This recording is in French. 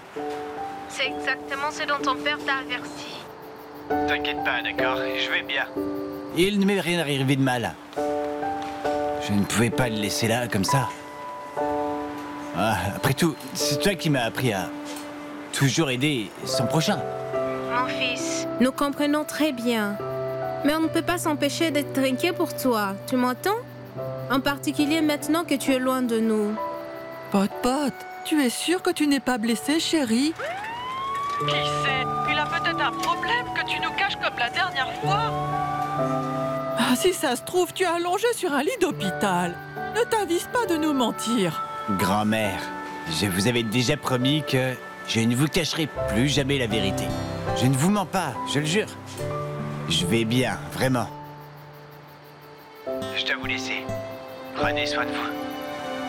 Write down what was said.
C'est exactement ce dont ton père t'a averti. T'inquiète pas, d'accord, je vais bien. Il ne m'est rien arrivé de mal. Je ne pouvais pas le laisser là, comme ça. Ah, après tout, c'est toi qui m'as appris à toujours aider son prochain. Mon fils, Nous comprenons très bien. Mais on ne peut pas s'empêcher d'être inquiet pour toi. Tu m'entends? En particulier maintenant que tu es loin de nous. Pot, tu es sûr que tu n'es pas blessé, chérie? Qui sait? Il a peut-être un problème que tu nous caches comme la dernière fois. Ah, si ça se trouve, tu es allongé sur un lit d'hôpital. Ne t'avise pas de nous mentir. Grand-mère, je vous avais déjà promis que je ne vous cacherai plus jamais la vérité. Je ne vous mens pas, je le jure. Je vais bien, vraiment. Je dois vous laisser. Prenez soin de vous.